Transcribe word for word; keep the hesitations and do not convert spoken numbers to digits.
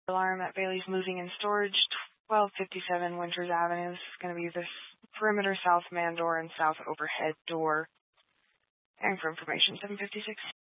alarm at Bailey's Moving and Storage, twelve fifty-seven Winters Avenue. This is going to be this perimeter south man door and south overhead door. And for information, seven fifty-six.